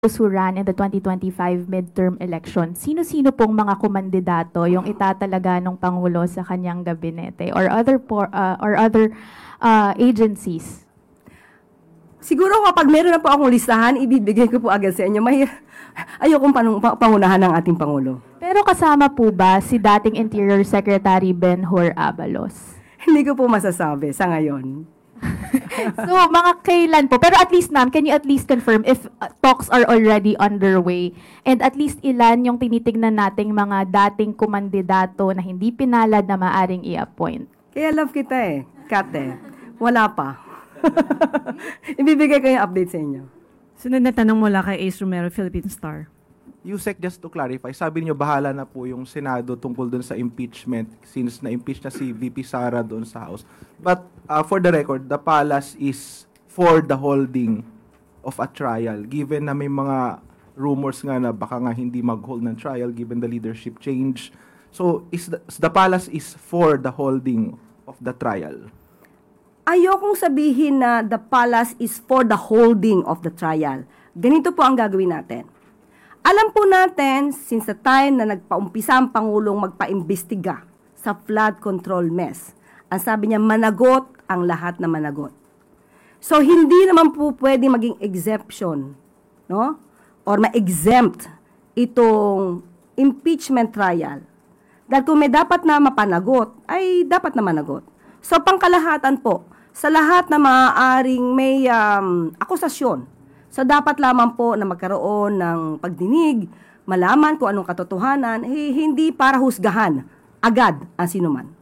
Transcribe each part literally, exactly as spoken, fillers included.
those who ran in the twenty twenty-five midterm election, sino-sino pong mga kumandidato yung itatalaga ng Pangulo sa kanyang gabinete or other por, uh, or other uh, agencies? Siguro kapag meron na po akong listahan, ibibigay ko po agad sa inyo. May, ayokong panung, pangunahan ng ating Pangulo. Pero kasama po ba si dating Interior Secretary Ben-Hur Abalos? Hindi ko po masasabi sa ngayon. So, mga kailan po? Pero at least, ma'am, can you at least confirm if uh, talks are already underway and at least ilan yung tinitignan nating mga dating kumandidato na hindi pinalad na maaring i-appoint? Kaya love kita eh, Kate. Wala pa. Ibibigay ko yung update sa inyo. Sunod na tanong mula kay Ace Romero, Philippine Star. Yusek, just to clarify, sabi niyo bahala na po yung Senado tungkol dun sa impeachment since na-impeach na si V P Sara doon sa House. But uh, for the record, the palace is for the holding of a trial. Given na may mga rumors nga na baka nga hindi mag-hold ng trial given the leadership change. So is the, the palace is for the holding of the trial. Ayokong sabihin na the palace is for the holding of the trial. Ganito po ang gagawin natin. Alam po natin, since the time na nagpaumpisa ang Pangulong magpaimbestiga sa flood control mess, ang sabi niya, managot ang lahat na managot. So, hindi naman po pwede maging exemption, no? Or ma-exempt itong impeachment trial. Dahil kung may dapat na mapanagot, ay dapat na managot. So, pangkalahatan po, sa lahat na maaaring may um, akusasyon, so, dapat lamang po na magkaroon ng pagdinig, malaman kung anong katotohanan, eh, hindi para husgahan agad ang sinuman.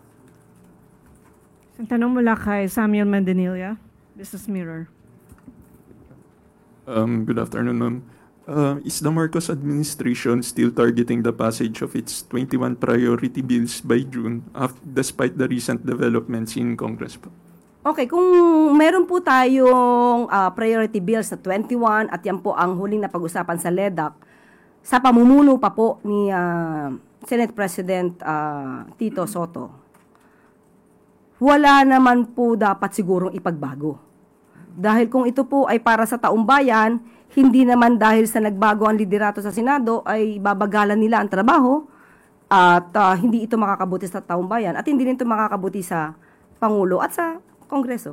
Ang tanong mula kay Samuel Mandanilla, Business Mirror. Um, good afternoon, ma'am. Uh, is the Marcos administration still targeting the passage of its twenty-one priority bills by June, after, despite the recent developments in Congress? Okay, kung meron po tayong uh, priority bill sa twenty-one at yan po ang huling na pag-usapan sa L E D A C, sa pamumuno pa po ni uh, Senate President uh, Tito Soto, wala naman po dapat sigurong ipagbago. Dahil kung ito po ay para sa taong bayan, hindi naman dahil sa nagbago ang liderato sa Senado ay babagalan nila ang trabaho at uh, hindi ito makakabuti sa taong bayan at hindi rin ito makakabuti sa Pangulo at sa Kongreso.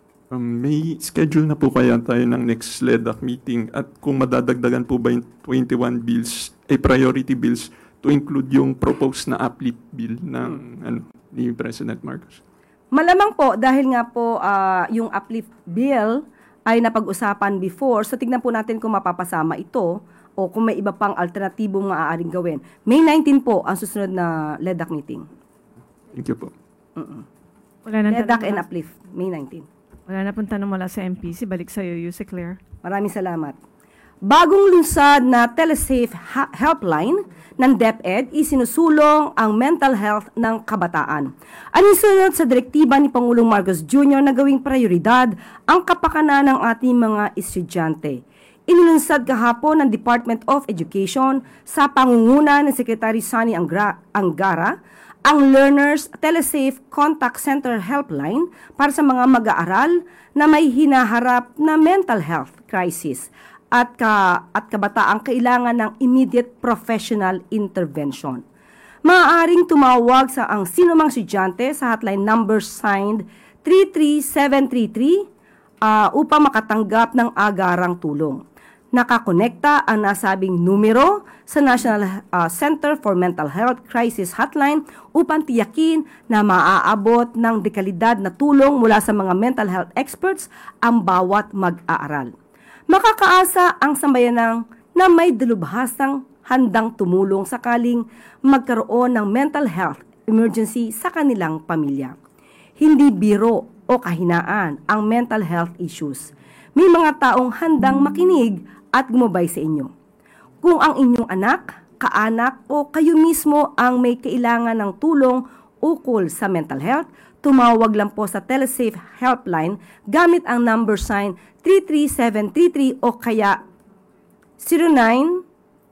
Um, may schedule na po kaya tayo ng next L E D A C meeting at kung madadagdagan po ba yung twenty-one bills, eh, priority bills to include yung proposed na uplift bill ng hmm. ano, ni President Marcos? Malamang po dahil nga po uh, yung uplift bill ay napag-usapan before, so tignan po natin kung mapapasama ito o kung may iba pang alternatibong maaaring gawin. May nineteenth po ang susunod na L E D A C meeting. Thank you po. Uh-uh. Wala L E D A C and uplift, May nineteenth. Wala na pong tanong mula sa M P C. Balik sa iyo, Yusek Claire. Maraming salamat. Bagong lunsad na Telesafe ha- helpline ng DepEd, isinusulong ang mental health ng kabataan. Alinsunod sa direktiba ni Pangulong Marcos Junior na gawing prioridad ang kapakanan ng ating mga estudyante. Inilunsad kahapon ng Department of Education sa pangunguna ni Secretary Sonny Angra- Angara ang Learners Telesafe Contact Center Helpline para sa mga mag-aaral na may hinaharap na mental health crisis at, ka, at kabataang kailangan ng immediate professional intervention. Maaaring tumawag sa ang sinumang estudyante sa hotline number signed three three seven three three uh, upang makatanggap ng agarang tulong. Nakakonekta ang nasabing numero sa National uh, Center for Mental Health Crisis Hotline upang tiyakin na maaabot ng dekalidad na tulong mula sa mga mental health experts ang bawat mag-aaral. Makakaasa ang sambayanang na may dalubhasang handang tumulong sakaling magkaroon ng mental health emergency sa kanilang pamilya. Hindi biro o kahinaan ang mental health issues. May mga taong handang makinig at gumabay sa inyo. Kung ang inyong anak, kaanak o kayo mismo ang may kailangan ng tulong ukol sa mental health, tumawag lang po sa Telesafe Helpline gamit ang number sign three three seven three three o kaya zero nine.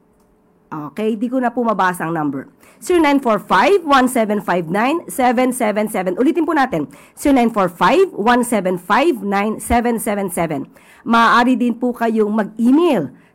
Okay, di ko na po mabasa ang number. zero nine four five one seven five nine seven seven seven. Ulitin po natin. zero nine four five one seven five nine seven seven seven. Maaari din po kayong mag-email